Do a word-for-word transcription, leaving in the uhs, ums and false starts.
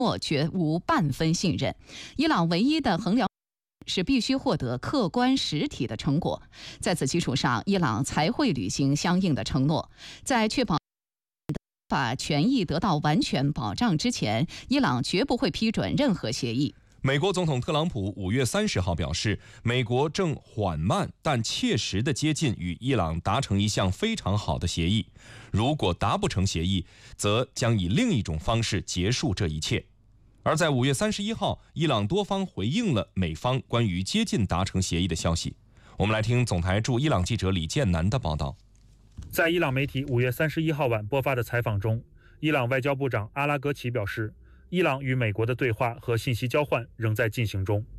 诺绝无半分信任。伊朗唯一的衡量是必须获得客观实体的成果，在此基础上，伊朗才会履行相应的承诺。在确保法权益得到完全保障之前，伊朗绝不会批准任何协议。 美国总统特朗普五月三十号表示，美国正缓慢但切实地接近与伊朗达成一项非常好的协议。如果达不成协议，则将以另一种方式结束这一切。而在五月三十一号，伊朗多方回应了美方关于接近达成协议的消息。我们来听总台驻伊朗记者李建南的报道。 在伊朗媒体五月三十一号晚播发的采访中，伊朗外交部长阿拉格齐表示，伊朗与美国的对话和信息交换仍在进行中。